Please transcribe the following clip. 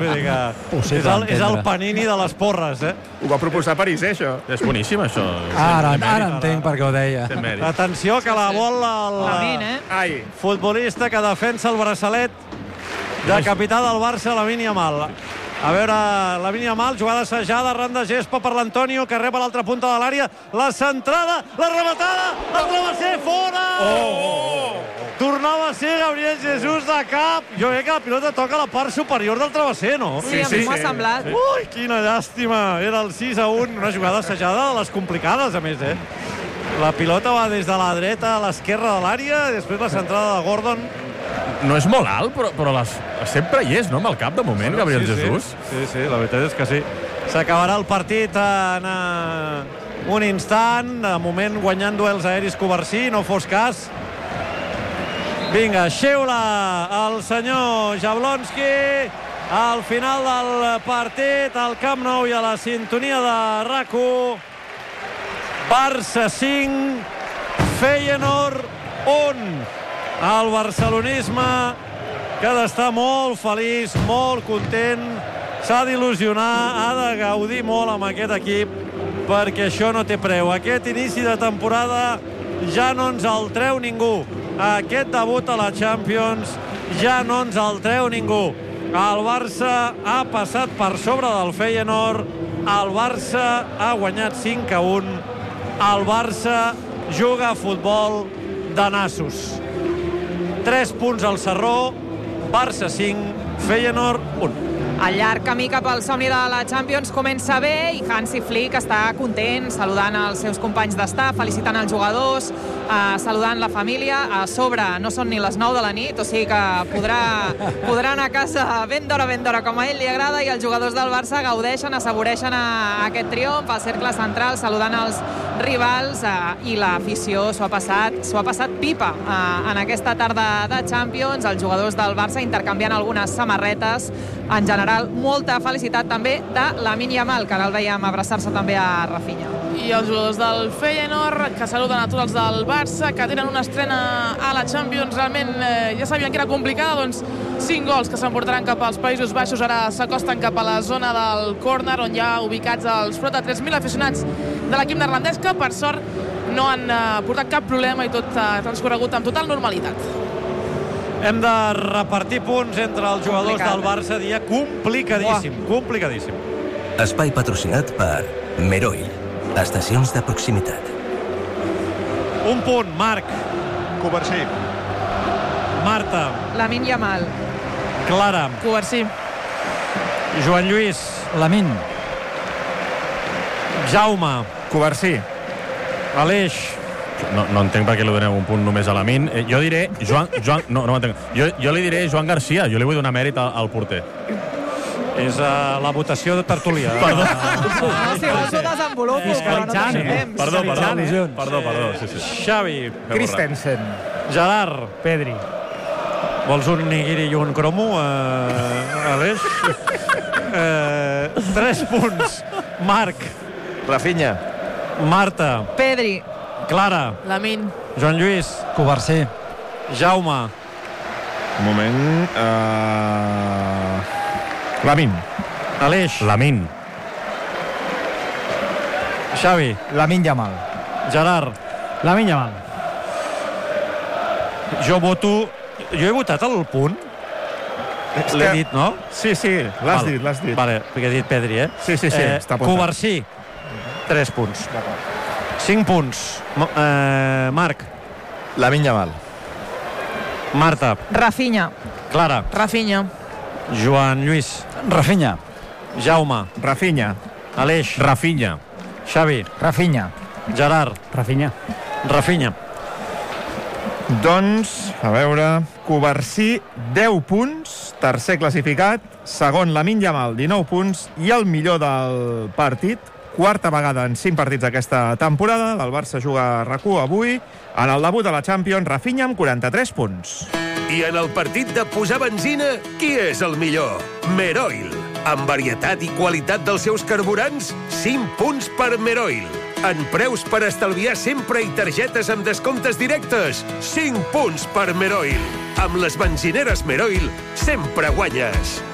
Vull dir que és el Panini de les porres, eh? Ho va proposar París, això. És boníssim, això. Ara entenc per què ho deia. Atenció, que la vol el futbolista que defensa el braçalet de capità del Barça, Lamine Yamal. A veure, Lamine Yamal, jugada assajada, ran de gespa per l'Antonio, que rep a l'altra punta de l'àrea, la centrada, la rematada, el travesser, fora! Tornava a ser Gabriel Jesús de cap. Jo crec que la pilota toca la part superior del travesser, no? Sí, a mi m'ho ha semblat. Ui, quina llàstima. Era el 6-1, una jugada assajada de les complicades, a més, eh? La pilota va des de la dreta a l'esquerra de l'àrea, i després la centrada de Gordon. No és molt alt, però sempre hi és, no?, amb el cap, de moment, Gabriel Jesús. Sí, la veritat és que sí. S'acabarà el partit en un instant. De moment guanyant duels aeris Covarsí, no fos cas. Vinga, xiula el senyor Jablonski al final del partit al Camp Nou i a la sintonia de RAC1. Barça 5, Feyenoord 1. El barcelonisme que ha d'estar molt feliç, molt content, s'ha d'il·lusionar, ha de gaudir molt amb aquest equip, perquè això no té preu. Aquest inici de temporada ja no ens el treu ningú. Aquest debut a la Champions ja no ens el treu ningú. El Barça ha passat per sobre del Feyenoord, el Barça ha guanyat 5-1, el Barça juga a futbol de nassos. 3 punts al Sarró, Barça 5, Feyenoord 1. El llarg camí cap al somni de la Champions comença bé i Hansi Flick està content, saludant els seus companys d'estar, felicitant els jugadors, saludant la família. A sobre no són ni les 9 de la nit, o sigui que podrà anar a casa ben d'hora, com a ell li agrada, i els jugadors del Barça gaudeixen, assaboreixen aquest triomf, al cercle central, saludant els rivals, i l'afició s'ho ha passat pipa en aquesta tarda de Champions. Els jugadors del Barça intercanviant algunes samarretes. En general, molta felicitat també de Lamine Yamal, que ara el veiem abraçar-se també a Rafinha. I els jugadors del Feyenoord, que saluden a tots els del Barça, que tenen una estrena a la Champions. Realment ja sabien que era complicada, doncs 5 gols que s'emportaran cap als Països Baixos, ara s'acosten cap a la zona del córner, on hi ha ubicats els prop de 3.000 aficionats de l'equip neerlandès, que per sort no han portat cap problema i tot ha transcorregut amb total normalitat. Hem de repartir punts entre els jugadors del Barça. Dia complicadíssim. Espai patrocinat per Meroil, estacions de proximitat. Un punt, Marc. Covarsí. Marta. Lamine Yamal. Clara. Covarsí. Joan Lluís. Lamine. Jaume. Covarsí. Aleix. No entenc per què li doneu un punt només a Lamine. Jo diré Joan... No m'entenc. Jo li diré Joan Garcia. Jo li vull donar mèrit al porter. És la votació de tertúlia. Perdó. Si vols ho desenvolupo, però no tenim temps. Perdó. Sí. Xavi. Christensen. Gerard. Pedri. Vols un nigiri i un cromo, Aleix? 3 punts. Marc. Rafinha. Marta. Pedri. Clara. Lamine. Joan Lluís. Covarsí. Jaume. Un moment. Lamine. Aleix. Lamine. Xavi. Lamine Yamal. Gerard. Lamine Yamal. Jo he votat el punt. L'he dit, no? Sí, l'has dit. Vale, perquè he dit Pedri, eh? Sí, està apuntat. Covarsí. 3 punts. 5 punts. Marc. Lamine Yamal. Marta. Rafinha. Clara. Rafinha. Joan Lluís. Rafinha. Jaume. Rafinha. Aleix. Rafinha. Xavi. Rafinha. Gerard. Rafinha. Doncs, a veure, Covarsí, 10 punts, tercer classificat, segon Lamine Yamal, 19 punts, i el millor del partit, quarta vegada en 5 partits d'aquesta temporada. El Barça juga a RAC1 avui. En el debut de la Champions, Rafinha amb 43 punts. I en el partit de posar benzina, qui és el millor? Meroil. Amb varietat i qualitat dels seus carburants, 5 punts per Meroil. En preus per estalviar sempre i targetes amb descomptes directes, 5 punts per Meroil. Amb les benzineres Meroil sempre guanyes.